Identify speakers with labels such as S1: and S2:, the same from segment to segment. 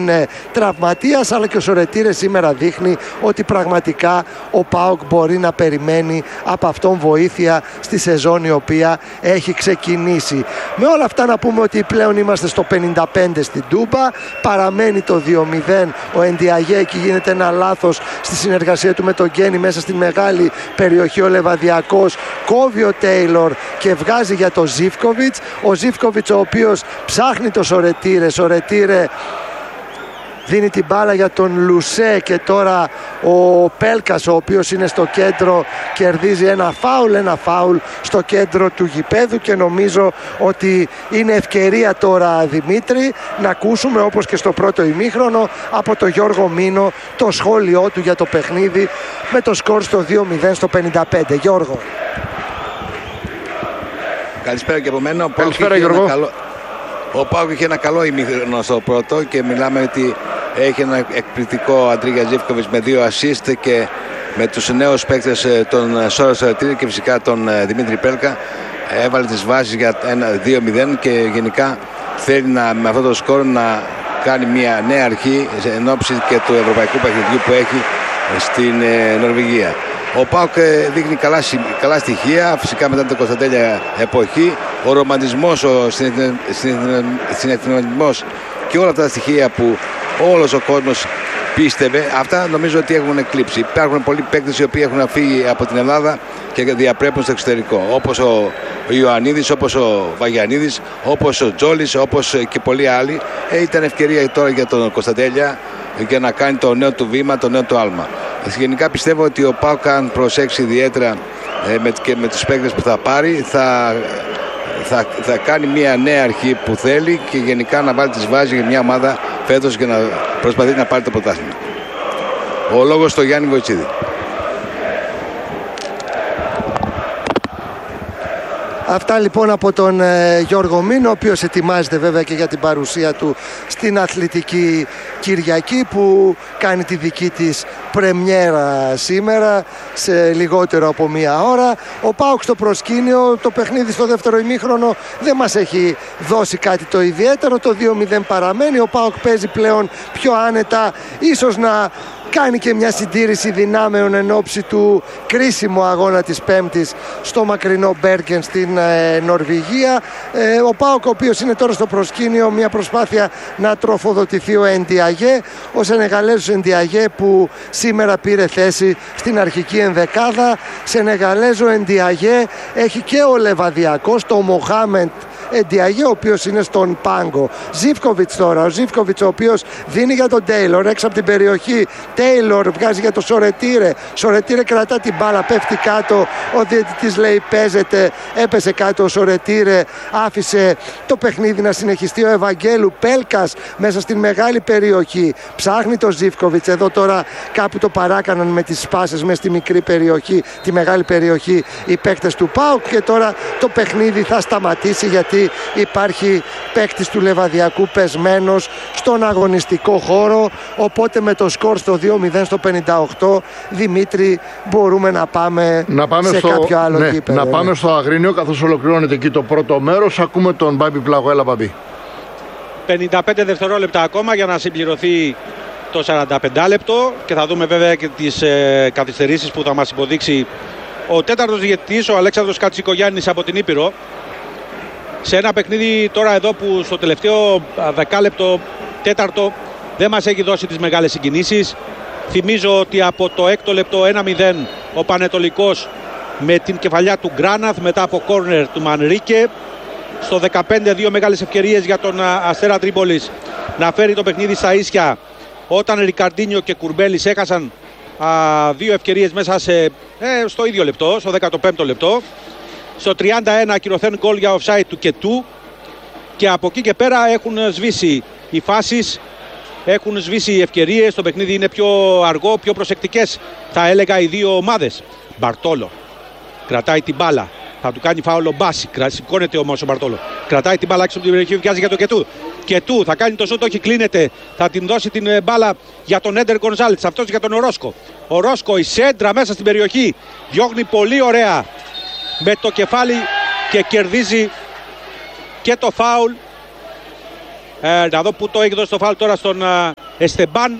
S1: είναι τραυματίας, αλλά και ο Σορετήρες σήμερα δείχνει ότι πραγματικά ο ΠΑΟΚ μπορεί να περιμένει από αυτόν βοήθεια στη σεζόν η οποία έχει ξεκινήσει. Με όλα αυτά να πούμε ότι πλέον είμαστε στο 55 στην Τούμπα, παραμένει το 2-0. Ο Εντιαγέ, εκεί γίνεται ένα λάθος στη συνεργασία του με τον Γκένι μέσα στη μεγάλη περιοχή. Ο Λεβαδιακός κόβει ο Τέιλορ και βγάζει για το Ζίβκοβιτς. Ο Ζίβκοβιτς ο οποίος ψάχνει το Σορετήρε. Σορετήρε δίνει την μπάλα για τον Λουσέ και τώρα ο Πέλκας, ο οποίος είναι στο κέντρο, κερδίζει ένα φάουλ στο κέντρο του γηπέδου και νομίζω ότι είναι ευκαιρία τώρα, Δημήτρη, να ακούσουμε όπως και στο πρώτο ημίχρονο από τον Γιώργο Μήνο το σχόλιο του για το παιχνίδι με το σκορ στο 2-0 στο 55. Γιώργο.
S2: Καλησπέρα και από μένα.
S3: Καλησπέρα, Γιώργο.
S2: Ο ΠΑΟΚ είχε ένα καλό ημίχρονο στο πρώτο και μιλάμε ότι έχει ένα εκπληκτικό Αντρίγια Ζίβκοβιτς με 2 assist και με τους νέους παίκτες τον Σόρο Σορετήρη και φυσικά τον Δημήτρη Πέλκα έβαλε τις βάσεις για ένα 2-0 και γενικά θέλει με αυτό το σκορ να κάνει μια νέα αρχή εν ώψη και του ευρωπαϊκού παιχνιδιού που έχει στην Νορβηγία. Ο ΠΑΟΚ δείχνει καλά στοιχεία, φυσικά μετά την Κωνσταντέλια εποχή. Ο ρομαντισμός, ο συνεθνισμός και όλα αυτά τα στοιχεία που όλος ο κόσμος πίστευε, αυτά νομίζω ότι έχουν εκλείψει. Υπάρχουν πολλοί παίκτες οι οποίοι έχουν φύγει από την Ελλάδα και διαπρέπουν στο εξωτερικό. Όπως ο Ιωαννίδης, όπως ο Βαγιαννίδης, όπως ο Τζόλης, όπως και πολλοί άλλοι. Ήταν ευκαιρία τώρα για τον Κωνσταντέλια για να κάνει το νέο του βήμα, το νέο του άλμα. Γενικά πιστεύω ότι ο ΠΑΟΚ, αν προσέξει ιδιαίτερα και με τους παίκτες που θα πάρει, θα κάνει μια νέα αρχή που θέλει και γενικά να βάλει τις βάσεις για μια ομάδα φέτος για να προσπαθεί να πάρει το πρωτάθλημα. Ο λόγος στο Γιάννη Βοητσίδη.
S1: Αυτά λοιπόν από τον Γιώργο Μήνο, ο οποίος ετοιμάζεται βέβαια και για την παρουσία του στην Αθλητική Κυριακή, που κάνει τη δική της πρεμιέρα σήμερα σε λιγότερο από μία ώρα. Ο ΠΑΟΚ στο προσκήνιο, το παιχνίδι στο δεύτερο ημίχρονο δεν μας έχει δώσει κάτι το ιδιαίτερο. Το 2-0 παραμένει, ο ΠΑΟΚ παίζει πλέον πιο άνετα, ίσως να κάνει και μια συντήρηση δυνάμεων εν ώψη του κρίσιμου αγώνα της Πέμπτης στο μακρινό Μπέργκεν στην Νορβηγία. Ο ΠΑΟΚ, ο οποίος είναι τώρα στο προσκήνιο, μια προσπάθεια να τροφοδοτηθεί ο Εντιαγέ, ο Σενεγαλέζος Εντιαγέ που σήμερα πήρε θέση στην αρχική ενδεκάδα. Σενεγαλέζο Εντιαγέ έχει και ο Λεβαδιακός, το Μοχάμεντ Εντιαγέ, ο οποίος είναι στον πάγκο. Ζίβκοβιτς τώρα, ο Ζίβκοβιτς ο οποίος δίνει για τον Τέιλορ έξω από την περιοχή. Τέιλορ βγάζει για το Σορετήρε. Σορετήρε κρατά την μπάλα, πέφτει κάτω. Ο διαιτητής λέει παίζεται, έπεσε κάτω ο Σορετήρε. Άφησε το παιχνίδι να συνεχιστεί. Ο Ευαγγέλου Πέλκας μέσα στην μεγάλη περιοχή. Ψάχνει το Ζίβκοβιτς. Εδώ τώρα κάπου το παράκαναν με τις σπάσεις μέσα στη μικρή περιοχή, τη μεγάλη περιοχή οι παίκτες του ΠΑΟΚ και τώρα το παιχνίδι θα σταματήσει γιατί υπάρχει παίκτης του Λεβαδιακού πεσμένος στον αγωνιστικό χώρο. Οπότε με το σκορ στο 2-0 στο 58, Δημήτρη, μπορούμε να πάμε σε κάποιο άλλο γήπεδο.
S3: Να πάμε στο Αγρίνιο, καθώς ολοκληρώνεται εκεί το πρώτο μέρος. Ακούμε τον Μπάμπη Πλάγο. Έλα, Μπάμπη.
S4: 55 δευτερόλεπτα ακόμα για να συμπληρωθεί το 45 λεπτό και θα δούμε βέβαια και τις καθυστερήσεις που θα μας υποδείξει ο τέταρτος διαιτητής, ο Αλέξανδρος Κατσικογιάννης από την Ήπειρο. Σε ένα παιχνίδι τώρα εδώ που στο τελευταίο δεκάλεπτο, τέταρτο, δεν μας έχει δώσει τις μεγάλες συγκινήσεις. Θυμίζω ότι από το έκτο λεπτό 1-0 ο Πανετολικός με την κεφαλιά του Γκράναθ μετά από κόρνερ του Μανρίκε. Στο 15 δύο μεγάλες ευκαιρίες για τον Αστέρα Τρίπολης να φέρει το παιχνίδι στα ίσια όταν Ρικαρντίνιο και Κουρμπέλης έχασαν δύο ευκαιρίες μέσα στο ίδιο λεπτό, στο 15ο λεπτό. Στο 31 ακυρωθέν γκολ για offside του Κετού και από εκεί και πέρα έχουν σβήσει οι φάσεις, έχουν σβήσει οι ευκαιρίες. Το παιχνίδι είναι πιο αργό, πιο προσεκτικές θα έλεγα οι δύο ομάδες. Μπαρτόλο κρατάει την μπάλα, θα του κάνει φάουλο Μπάση, σηκώνεται όμως ο Μπαρτόλο, κρατάει την μπάλα έξω από την περιοχή, βγάζει για τον Κετού. Κετού θα κάνει το σούτ, όχι κλείνεται, θα την δώσει την μπάλα για τον Έντερ Γκονζάλετς, αυτός για τον Ορόσκο. Ο Ορόσκο, η σέντρα μέσα στην περιοχή, διώχνει πολύ ωραία με το κεφάλι και κερδίζει και το φάουλ Να δω που το έχει δώσει το φάουλ τώρα στον Εστεμπάν.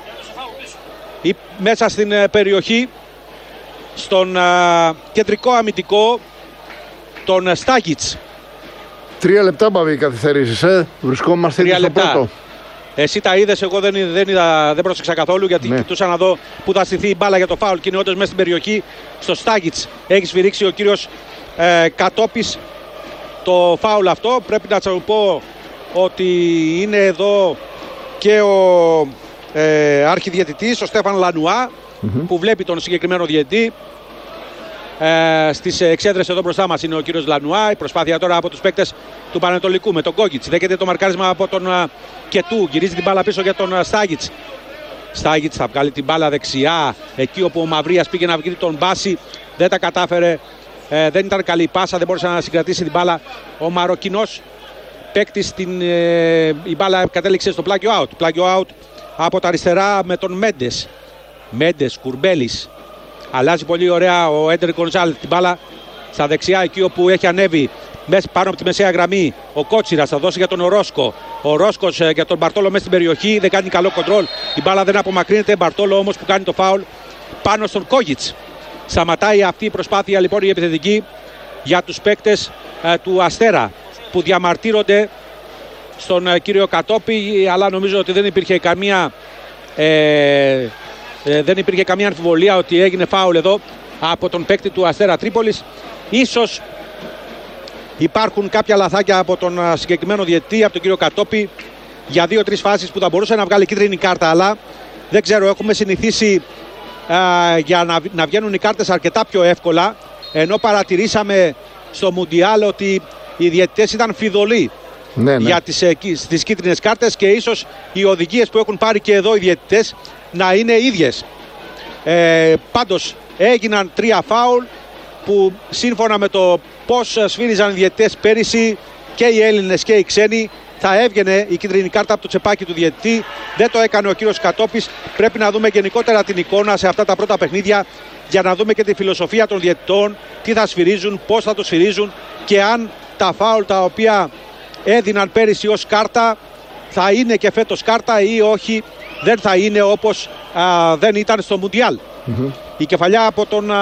S4: Μέσα στην περιοχή, στον κεντρικό αμυντικό, τον Στάγιτς.
S3: 3 λεπτά Μπαβί καθυστερήσεις, βρισκόμαστε ήδη στο πρώτο.
S4: Εσύ τα είδες, εγώ δεν πρόσεξα καθόλου, γιατί κοιτούσα να δω που θα στηθεί η μπάλα για το φάουλ και είναι όντως μέσα στην περιοχή. Στο Στάγιτς έχει σφυρίξει ο κύριος Κατόπης το φάουλ αυτό. Πρέπει να σας πω ότι είναι εδώ και ο αρχιδιαιτητής, ο Στέφαν Λανουά, που βλέπει τον συγκεκριμένο διαιτητή. Στις εξέδρες εδώ μπροστά μας είναι ο κύριος Λανουά. Η προσπάθεια τώρα από τους παίκτες του Πανετολικού με τον Κόγκιτς. Δέχεται το μαρκάρισμα από τον Κετού. Γυρίζει την μπάλα πίσω για τον Στάγιτς. Στάγιτς θα βγάλει την μπάλα δεξιά, εκεί όπου ο Μαυρίας πήγε να βγει τον Μπάση. Δεν τα κατάφερε. Δεν ήταν καλή η πάσα, δεν μπόρεσε να συγκρατήσει την μπάλα. Ο Μαροκινός παίκτης, η μπάλα κατέληξε στο πλάγιο out. Πλάγιο out από τα αριστερά με τον Μέντες. Μέντες, Κουρμπέλης. Αλλάζει πολύ ωραία ο Έντερ Γκονζάλ την μπάλα στα δεξιά, εκεί όπου έχει ανέβει πάνω από τη μεσαία γραμμή. Ο Κότσιρας θα δώσει για τον Ρόσκο. Ο Ρόσκος για τον Μπαρτόλο μέσα στην περιοχή. Δεν κάνει καλό κοντρόλ. Η μπάλα δεν απομακρύνεται. Μπαρτόλο όμως που κάνει το φάουλ πάνω στον Κόγιτς. Σταματάει αυτή η προσπάθεια λοιπόν η επιθετική για τους παίκτες του Αστέρα, που διαμαρτύρονται στον κύριο Κατόπη, αλλά νομίζω ότι δεν υπήρχε καμία αμφιβολία ότι έγινε φάουλ εδώ από τον παίκτη του Αστέρα Τρίπολης. Ίσως υπάρχουν κάποια λαθάκια από τον συγκεκριμένο διαιτητή, από τον κύριο Κατόπη, για 2-3 φάσεις που θα μπορούσε να βγάλει κίτρινη κάρτα, αλλά δεν ξέρω, έχουμε συνηθίσει για να βγαίνουν οι κάρτες αρκετά πιο εύκολα, ενώ παρατηρήσαμε στο Μουντιάλ ότι οι διαιτητές ήταν φιδωλοί για τις κίτρινες κάρτες, και ίσως οι οδηγίες που έχουν πάρει και εδώ οι διαιτητές να είναι ίδιες. Πάντως έγιναν 3 φάουλ που σύμφωνα με το πώς σφύριζαν οι διαιτητές πέρυσι, και οι Έλληνες και οι ξένοι, θα έβγαινε η κίτρινη κάρτα από το τσεπάκι του διαιτητή. Δεν το έκανε ο κύριος Κατόπης. Πρέπει να δούμε γενικότερα την εικόνα σε αυτά τα πρώτα παιχνίδια, για να δούμε και τη φιλοσοφία των διαιτητών, τι θα σφυρίζουν, πώς θα το σφυρίζουν, και αν τα φάουλ τα οποία έδιναν πέρυσι ως κάρτα θα είναι και φέτος κάρτα ή όχι. Δεν θα είναι όπως δεν ήταν στο Μουντιάλ. Η κεφαλιά από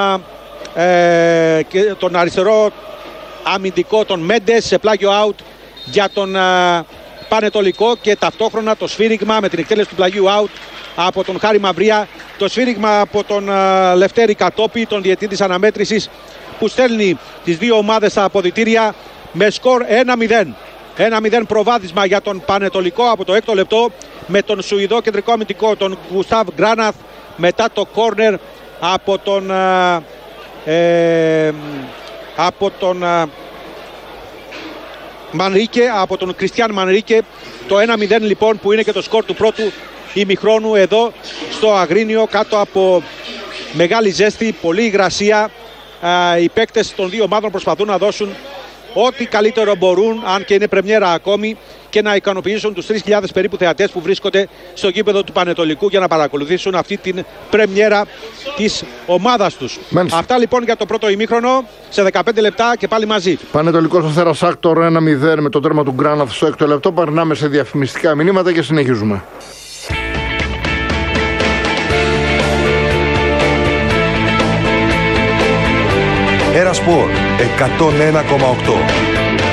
S4: τον αριστερό αμυντικό, τον Μέντες, σε πλάγιο out για τον Πανετολικό, και ταυτόχρονα το σφύριγμα με την εκτέλεση του πλαγίου out από τον Χάρη Μαυρία, το σφύριγμα από τον Λευτέρη Κατόπη, τον διαιτητή της αναμέτρησης, που στέλνει τις δύο ομάδες στα αποδυτήρια με σκορ 1-0. 1-0 προβάδισμα για τον Πανετολικό από το 6ο λεπτό, με τον Σουηδό κεντρικό αμυντικό, τον Γκουστάβ Γκράναθ, μετά το κόρνερ από τον Μανρίκε, από τον Κριστιαν Μανρίκε. Το 1-0 λοιπόν, που είναι και το σκορ του πρώτου ημιχρόνου εδώ στο Αγρίνιο, κάτω από μεγάλη ζέστη, πολλή υγρασία. Οι παίκτες των δύο ομάδων προσπαθούν να δώσουν ό,τι καλύτερο μπορούν, αν και είναι πρεμιέρα ακόμη, και να ικανοποιήσουν τους 3.000 περίπου θεατές που βρίσκονται στο γήπεδο του Πανετολικού για να παρακολουθήσουν αυτή την πρεμιέρα της ομάδας τους. Αυτά λοιπόν για το πρώτο ημίχρονο, σε 15 λεπτά και πάλι μαζί.
S3: Πανετολικός Αστέρας Άκτορ 1-0 με το τέρμα του Γκράναθ στο 6ο λεπτό. Περνάμε σε διαφημιστικά μηνύματα και συνεχίζουμε.
S5: Ερασπορ 101,8.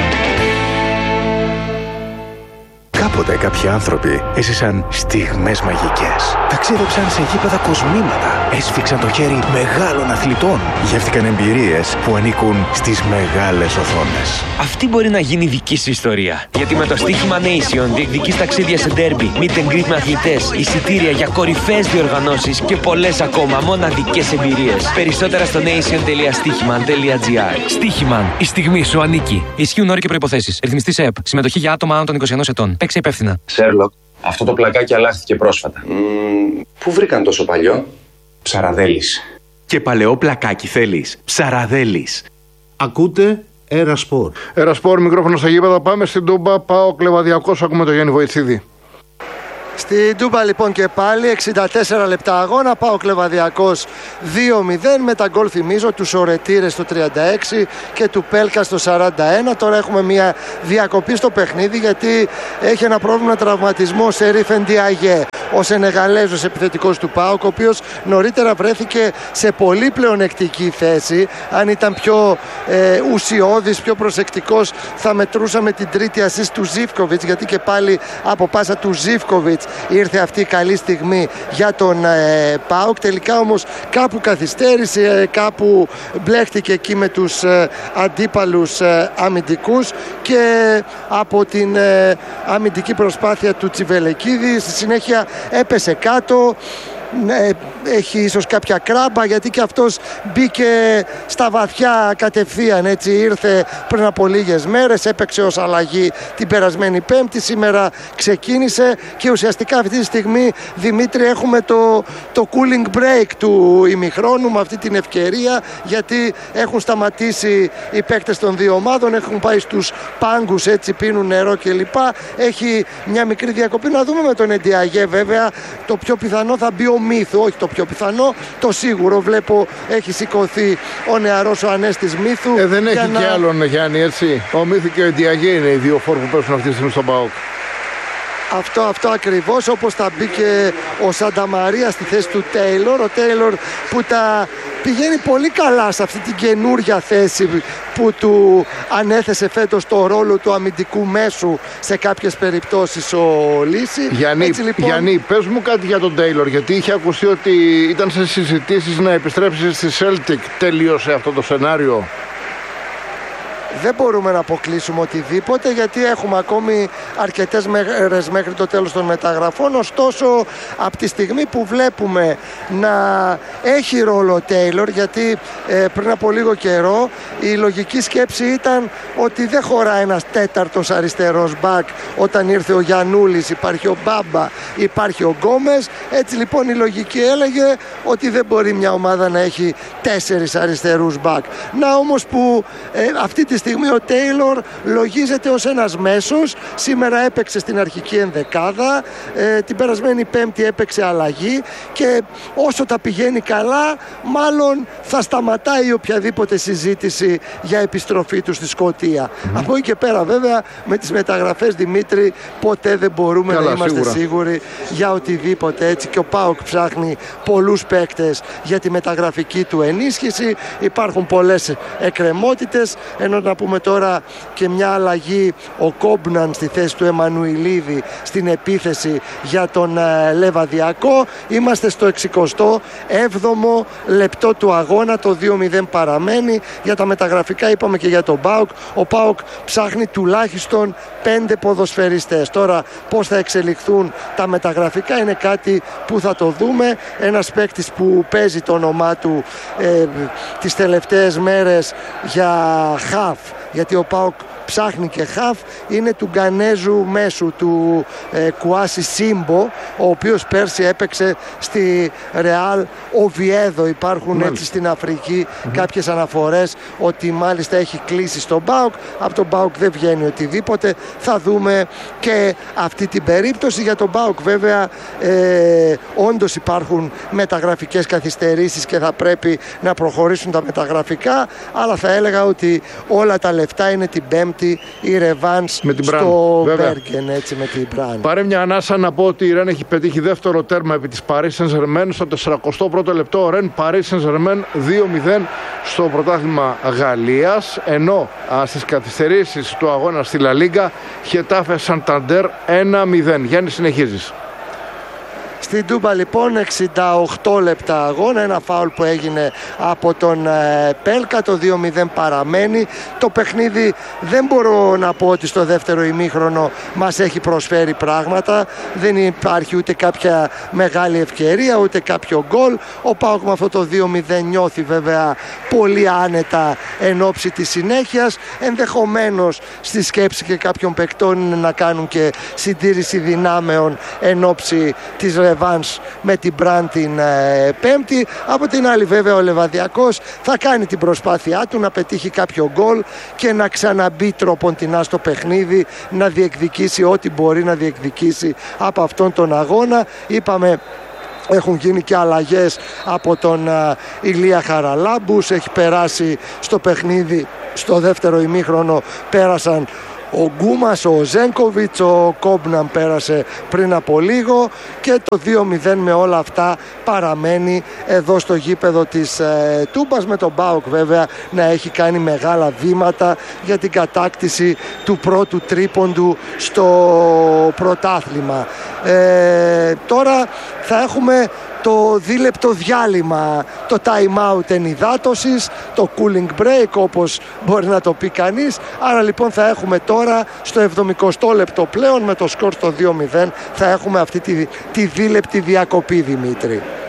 S5: Κάποτε κάποιοι άνθρωποι έζησαν στιγμές μαγικές. Ταξίδεψαν σε γήπεδα κοσμήματα. Έσφιξαν το χέρι μεγάλων αθλητών. Γεύτηκαν εμπειρίες που ανήκουν στις μεγάλες οθόνες.
S6: Αυτή μπορεί να γίνει δική σου ιστορία. Γιατί με το στοίχημα Nation διεκδικείς ταξίδια σε ντέρμπι, meet and greet με αθλητές, εισιτήρια για κορυφαίες διοργανώσεις και πολλές ακόμα μοναδικές εμπειρίες. Περισσότερα στο nation.stichiman.gr. Stichiman. Η στιγμή σου ανήκει. Ισχύουν όροι και προϋποθέσεις. Ρυθμιστής ΕΕΠ. Συμμετοχή για άτομα άνω των 21 ετών. Παίξε υπεύθυνα.
S7: Σέρλοκ, αυτό το πλακάκι αλλάχθηκε πρόσφατα. Πού βρήκαν τόσο παλιό? Ψαραδέλης.
S5: Και παλαιό πλακάκι θέλεις? Ψαραδέλης.
S8: Ακούτε Ερασπορ.
S3: Ερασπορ, μικρόφωνο στα γήπεδα. Πάμε στην Τούμπα. Πάω Κλεβαδιακός. Ακούμε τον Γιάννη Βοητσίδη.
S1: Στην Τούμπα λοιπόν και πάλι 64 λεπτά αγώνα, ΠΑΟΚ Λεβαδιακός 2-0 με τα γκολ θυμίζω του Σορετήρε στο 36 και του Πέλκα στο 41. Τώρα έχουμε μια διακοπή στο παιχνίδι γιατί έχει ένα πρόβλημα τραυματισμό σε Ρίφεν Διαγέ, ο Σενεγαλέζος επιθετικός του ΠΑΟΚ, ο οποίος νωρίτερα βρέθηκε σε πολύ πλεονεκτική θέση. Αν ήταν πιο ουσιώδης, πιο προσεκτικός, θα μετρούσαμε την τρίτη ασίστ του Ζίβκοβιτς, γιατί και πάλι από πάσα του Ζίβκοβιτς ήρθε αυτή η καλή στιγμή για τον ΠΑΟΚ. Τελικά όμως κάπου καθυστέρησε, κάπου μπλέχτηκε εκεί με τους αντίπαλους αμυντικούς και από την αμυντική προσπάθεια του Τσιβελεκίδη στη συνέχεια έπεσε κάτω. Έχει ίσως κάποια κράμπα γιατί και αυτός μπήκε στα βαθιά κατευθείαν, έτσι ήρθε πριν από λίγες μέρες, έπαιξε ως αλλαγή την περασμένη Πέμπτη, σήμερα ξεκίνησε και ουσιαστικά αυτή τη στιγμή, Δημήτρη, έχουμε το cooling break του ημιχρόνου με αυτή την ευκαιρία, γιατί έχουν σταματήσει οι παίκτες των δύο ομάδων, έχουν πάει στους πάγκους, έτσι πίνουν νερό κλπ. Έχει μια μικρή διακοπή. Να δούμε με τον Εντιαγέ, βέβαια το πιο πιθανό θα μπει ο Μύθου, όχι το πιο πιθανό, το σίγουρο. Βλέπω έχει σηκωθεί ο νεαρός ο Ανέστης Μύθου.
S3: Δεν έχει κι άλλον, Γιάννη, έτσι. Ο Μύθου και ο Εντιαγέ είναι οι δύο φόρ που πέσουν αυτή τη στιγμή στον ΠΑΟΚ.
S1: Αυτό ακριβώς, όπως θα μπει και ο Σανταμαρία στη θέση του Τέιλορ. Ο Τέιλορ που τα πηγαίνει πολύ καλά σε αυτή την καινούρια θέση που του ανέθεσε φέτος το ρόλο του αμυντικού μέσου σε κάποιες περιπτώσεις ο Λύση.
S3: Γιάννη, πες μου κάτι για τον Τέιλορ, γιατί είχε ακουστεί ότι ήταν σε συζητήσεις να επιστρέψει στη Celtic. Τελείωσε αυτό το σενάριο?
S1: Δεν μπορούμε να αποκλείσουμε οτιδήποτε, γιατί έχουμε ακόμη αρκετές μέρες μέχρι το τέλος των μεταγραφών. Ωστόσο, από τη στιγμή που βλέπουμε να έχει ρόλο ο Τέιλορ, γιατί πριν από λίγο καιρό η λογική σκέψη ήταν ότι δεν χωράει ένας τέταρτος αριστερός μπακ όταν ήρθε ο Γιαννούλης, υπάρχει ο Μπάμπα, υπάρχει ο Γκόμες. Έτσι λοιπόν η λογική έλεγε ότι δεν μπορεί μια ομάδα να έχει 4 αριστερούς μπακ. Να όμως που αυτή τη στιγμή ο Τέιλορ λογίζεται ως ένας μέσος. Σήμερα έπαιξε στην αρχική ενδεκάδα, την περασμένη Πέμπτη έπαιξε αλλαγή και όσο τα πηγαίνει καλά μάλλον θα σταματάει οποιαδήποτε συζήτηση για επιστροφή του στη Σκωτία. Από εκεί και πέρα βέβαια με τις μεταγραφές, Δημήτρη, ποτέ δεν μπορούμε να είμαστε σίγουροι για οτιδήποτε, έτσι, και ο ΠΑΟΚ ψάχνει πολλούς παίκτες για τη μεταγραφική του ενίσχυση. Υπάρχουν πολλές εκκρεμότητες, ενώ να πούμε τώρα και μια αλλαγή, ο Κόμπναν στη θέση του Εμμανουηλίδη στην επίθεση για τον Λεβαδιακό. Είμαστε στο 67ο λεπτό του αγώνα, το 2-0 παραμένει. Για τα μεταγραφικά είπαμε και για τον ΠΑΟΚ. Ο ΠΑΟΚ ψάχνει τουλάχιστον 5 ποδοσφαιριστές. Τώρα πώς θα εξελιχθούν τα μεταγραφικά είναι κάτι που θα το δούμε. Ένας παίκτης που παίζει το όνομά του τις τελευταίες μέρες για χαφ, γιατί ο ΠΑΟΚ ψάχνει και χαφ, είναι του Γκανέζου μέσου, του Κουάσι Σίμπο, ο οποίος πέρσι έπαιξε στη Ρεάλ Οβιέδο. Υπάρχουν έτσι στην Αφρική κάποιες αναφορές ότι μάλιστα έχει κλείσει στον ΠΑΟΚ. Από τον ΠΑΟΚ δεν βγαίνει οτιδήποτε. Θα δούμε και αυτή την περίπτωση. Για τον ΠΑΟΚ βέβαια όντως υπάρχουν μεταγραφικές καθυστερήσεις και θα πρέπει να προχωρήσουν τα μεταγραφικά, αλλά θα έλεγα ότι όλα τα λεφτά είναι την Πέμπτη η ρεβάνς στο Μπέργκεν, έτσι, με την Μπραν.
S3: Πάρε μια ανάσα να πω ότι η Ρεν έχει πετύχει δεύτερο τέρμα επί της Paris Saint-Germain στο 41ο λεπτό. Ρεν Paris Saint-Germain 2-0 στο πρωτάθλημα Γαλλίας, ενώ στις καθυστερήσεις του αγώνα στη Λα Λίγκα Χετάφε Σανταντέρ 1-0. Γιάννη, συνεχίζεις.
S1: Στην Τούμπα λοιπόν 68 λεπτά αγώνα, ένα φάουλ που έγινε από τον Πέλκα, το 2-0 παραμένει. Το παιχνίδι δεν μπορώ να πω ότι στο δεύτερο ημίχρονο μας έχει προσφέρει πράγματα, δεν υπάρχει ούτε κάποια μεγάλη ευκαιρία ούτε κάποιο γκολ. Ο ΠΑΟΚ με αυτό το 2-0 νιώθει βέβαια πολύ άνετα εν ώψη της συνέχειας. Ενδεχομένως στη σκέψη και κάποιων παικτών είναι να κάνουν και συντήρηση δυνάμεων εν ώψη της ρεβάνς με την Μπραν την Πέμπτη. Από την άλλη βέβαια ο Λεβαδιακός θα κάνει την προσπάθειά του να πετύχει κάποιο γκολ και να ξαναμπεί τροποντινά στο παιχνίδι, να διεκδικήσει ό,τι μπορεί να διεκδικήσει από αυτόν τον αγώνα. Είπαμε, έχουν γίνει και αλλαγές από τον Ηλία Χαραλάμπους, έχει περάσει στο παιχνίδι στο δεύτερο ημίχρονο, πέρασαν ο Γκούμας, ο Ζένκοβιτς, ο Κόμπναμ πέρασε πριν από λίγο και το 2-0 με όλα αυτά παραμένει εδώ στο γήπεδο της Τούμπας, με τον ΠΑΟΚ βέβαια να έχει κάνει μεγάλα βήματα για την κατάκτηση του πρώτου τρίποντου στο πρωτάθλημα. Τώρα θα έχουμε το δίλεπτο διάλειμμα, το time out ενυδάτωσης, το cooling break όπως μπορεί να το πει κανείς. Άρα λοιπόν θα έχουμε τώρα στο 70 λεπτό πλέον με το σκορ στο 2-0 θα έχουμε αυτή τη δίλεπτη διακοπή, Δημήτρη.